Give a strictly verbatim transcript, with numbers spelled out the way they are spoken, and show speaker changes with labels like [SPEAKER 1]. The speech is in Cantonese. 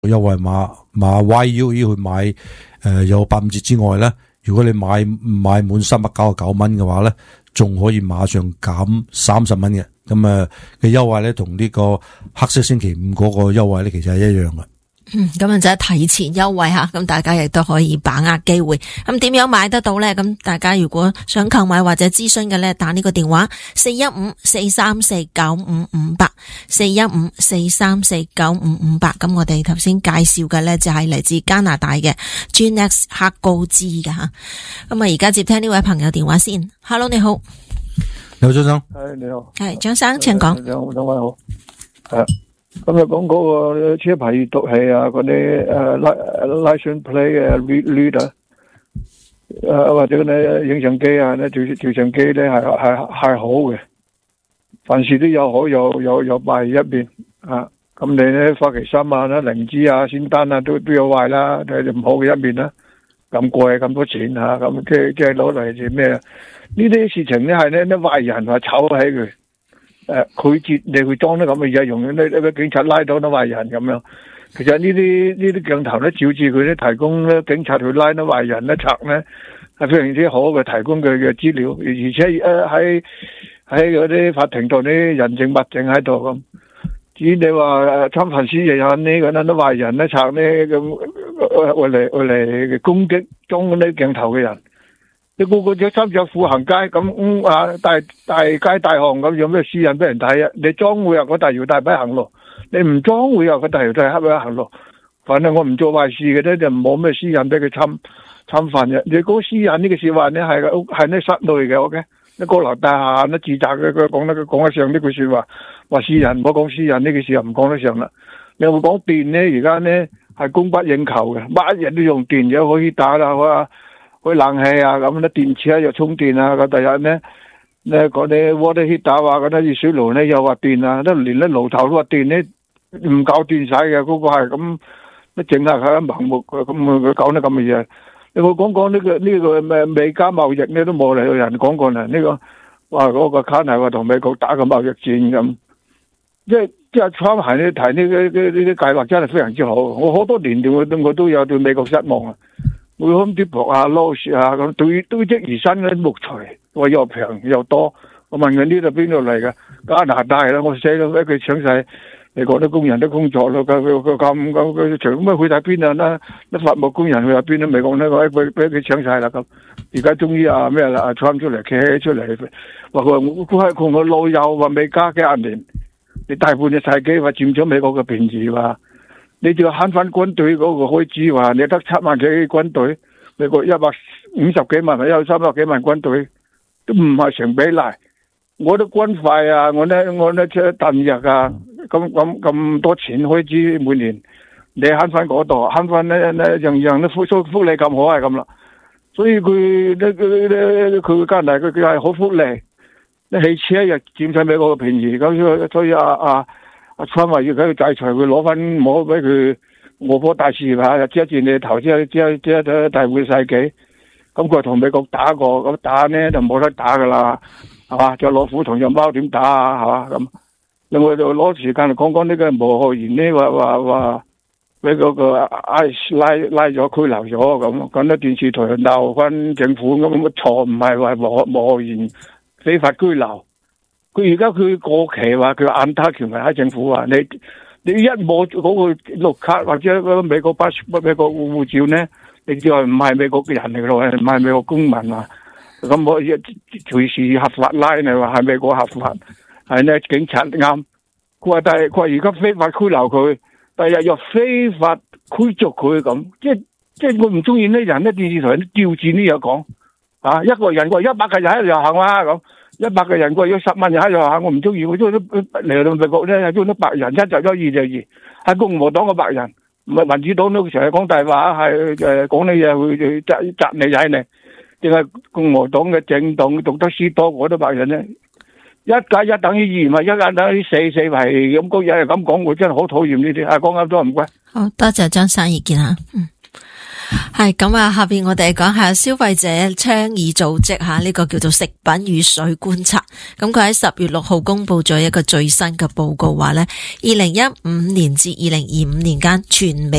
[SPEAKER 1] 優惠碼碼 Y U E 去買誒、呃、有八五折之外咧，如果你買買滿三百九十九蚊嘅話咧，仲可以馬上減三十蚊嘅。咁誒嘅優惠咧，同呢個黑色星期五嗰個優惠咧，其實係一樣嘅。
[SPEAKER 2] 嗯，咁啊就係提前優惠吓，咁大家亦都可以把握機會。咁點樣買得到咧？咁大家如果想購買或者諮詢嘅咧，打呢個電話四一五四三四九五五八，四一五四三四九五五八。咁我哋頭先介紹嘅咧就係嚟自加拿大嘅 Genex 黑高資嘅吓。咁啊而家接聽呢位朋友電話先。Hello， 你好。
[SPEAKER 1] 你好，張生。
[SPEAKER 3] 係你好。
[SPEAKER 2] 係張生，請講。
[SPEAKER 3] 兩兩位好。係。咁就講嗰個車牌閲讀器啊，嗰啲誒 license plate 啊 reader 誒或者嗰啲影相機啊，咧調調相機咧係係係好嘅，凡事都有好有有有壞一邊啊。咁你咧花旗參啊、啦靈芝啊、仙丹啊都都有壞啦，係唔好嘅一面啦。咁貴咁多錢嚇，咁即係即係攞嚟做咩啊？呢啲事情咧係咧啲壞人話炒起佢。誒，拒絕你去裝啲咁嘅嘢，用呢呢個警察拉到啲壞人咁樣。其實呢啲呢啲鏡頭咧，照住佢咧提供咧，警察去拉啲壞人咧賊咧，係非常之好嘅，提供佢嘅資料，而且誒喺喺嗰啲法庭度啲人證物證喺度咁。至於你話誒三藩市又有呢嗰啲壞人咧賊咧咁，為嚟為嚟攻擊裝嗰啲鏡頭嘅人。你個個着衫着褲行街咁、嗯、啊，大大街大巷咁，有咩私隱俾人睇啊？你裝會有個大搖大擺行路，你唔裝會有個大搖大擺行路。反正我唔做壞事嘅咧，就冇咩私隱俾佢侵侵犯嘅。你講私隱呢個說話咧係係呢室內嘅，OK？你高樓大廈呢自責嘅，佢講得佢講得上呢句說話，話私隱唔好講私隱呢個事又唔講得上啦。你會講電咧，而家咧係供不應求嘅，乜人都用電嘅，可以打啦，哇！開冷氣啊，咁咧電池又充電啊，咁第日咧咧嗰啲 water heater 啊，嗰啲熱水爐咧又話電啊，都連啲爐頭都話電咧唔夠電使嘅，嗰個係咁，一整下佢盲目咁佢講得咁嘅嘢。你冇講講呢個呢個咩美加貿易咧都冇嚟有人講過啦，呢個話嗰個卡係話同美國打個貿易戰咁，即係即係川係你提呢啲呢啲計劃真係非常之好，我好多年我都我都有對美國失望啊。會咁啲薄啊、loss 啊咁堆堆積而生嗰啲木材，話又平又多。我問佢呢度邊度嚟嘅？加拿大啦，我寫咗俾佢詳細。美國啲工人都工作咯，佢佢佢咁咁佢除咁去晒邊啊？啦，啲伐木工人去晒邊都未講呢個，俾俾佢詳細啦咁。而家終於啊咩啦？啊 Trump 出嚟企起出嚟，話佢話我佢係同我老友話未加幾廿年，你大半嘅世紀話佔咗美國嘅便宜話。你就要慳翻軍隊嗰個開支，話你得七萬幾軍隊，美國一百五十幾萬，有三百幾萬軍隊，都唔係成比例。我啲軍費啊，我咧我咧出彈藥啊，咁咁咁多錢開支每年，你慳翻嗰度，慳翻咧咧樣樣都福福福利咁好係咁啦。所以佢咧佢咧佢加拿大佢佢係好福利，啲汽車又佔晒美國嘅便宜，咁所以啊啊。阿川話要佢制裁佢，攞翻摸俾佢俄波大事嚇，又遮住你頭，遮遮遮遮大半世紀。咁佢同美國打過，咁打呢就冇得打噶啦，係嘛？隻老虎同隻貓點打啊？係嘛？咁另外就攞時間嚟講講呢個無學員呢，話話話俾嗰個 I C E 拉拉咗拘留咗咁，咁咧電視台鬧翻政府咁嘅錯，唔係話無無學員非法居留。佢而家佢過期話佢眼他權喺政府話你你一摸嗰個綠卡或者嗰個美國巴美國護照呢，你就係唔係美國嘅人嚟咯，唔係美國公民啊，咁我隨時合法拉你話係美國合法，係呢警察啱。佢話但係佢話而家非法拘留佢，第日又非法驅逐佢咁，即係即係我唔中意呢人呢電視台都調轉呢嘢講啊，一個人佢話一百個人喺度遊行啦咁。一百個人過咗十萬人喺度行，我唔中意。我中意嚟到美國咧，中意啲白人，一就一，二就二。係共和黨嘅白人，唔係民主黨都成日講大話，係誒講啲嘢會窒窒你踩你。定係共和黨嘅政黨讀得書多嗰啲白人咧，一加一等於二，咪一加等於四，四係咁嗰嘢咁講，我真係好討厭呢啲。啊，講啱多唔該。
[SPEAKER 2] 好多謝張生意見吓，嗯。 係咁啊，下邊我哋講下消費者倡議組織吓，呢個叫做食品與水觀察。咁佢喺十月六號公布咗一個最新嘅報告，話呢二零一五年至二零二五年間全美